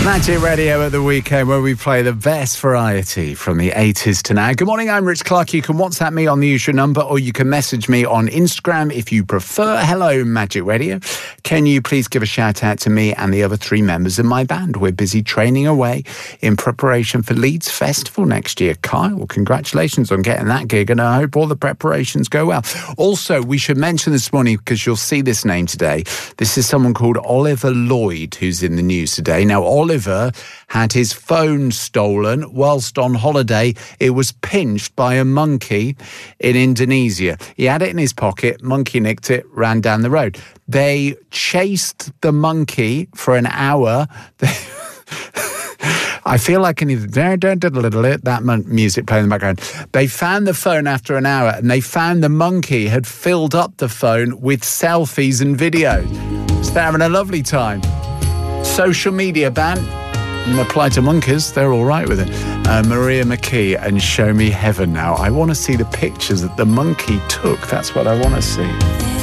Magic Radio at the weekend, where we play the best variety from the 80s to now. Good morning, I'm Rich Clark. You can WhatsApp me on the usual number, or you can message me on Instagram if you prefer. Hello, Magic Radio. Can you please give a shout out to me and the other three members of my band? We're busy training away in preparation for Leeds Festival next year. Kyle, congratulations on getting that gig, and I hope all the preparations go well. Also, we should mention this morning, because you'll see this name today, this is someone called Oliver Lloyd who's in the news today. Now, Oliver had his phone stolen whilst on holiday. It was pinched by a monkey in Indonesia. He had it in his pocket, monkey nicked it, ran down the road. They chased the monkey for an hour. I feel like I need that music playing in the background. They found the phone after an hour, and they found the monkey had filled up the phone with selfies and videos. So they're having a lovely time. Social media ban and apply to monkeys, they're all right with it. Maria McKee and Show Me Heaven now. I want to see the pictures that the monkey took. That's what I want to see.